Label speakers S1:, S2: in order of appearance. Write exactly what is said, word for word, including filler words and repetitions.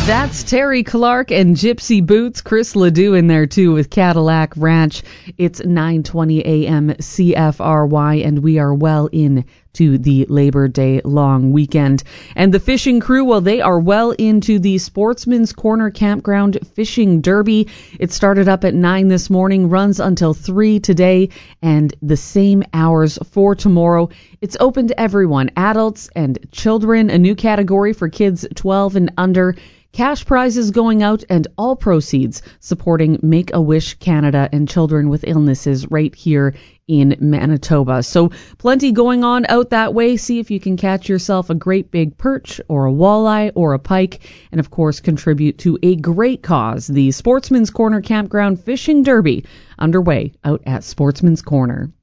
S1: That's Terry Clark and Gypsy Boots. Chris Ledoux in there too with Cadillac Ranch. It's nine twenty a.m. C F R Y, and we are well in to the Labor Day long weekend. And the fishing crew, well, they are well into the Sportsman's Corner Campground Fishing Derby. It started up at nine this morning, runs until three today, and the same hours for tomorrow. It's open to everyone, adults and children, a new category for kids twelve and under. Cash prizes going out and all proceeds supporting Make-A-Wish Canada and children with illnesses right here in Manitoba. So plenty going on out that way. See if you can catch yourself a great big perch or a walleye or a pike, and of course contribute to a great cause, the Sportsman's Corner Campground Fishing Derby, underway out at Sportsman's Corner.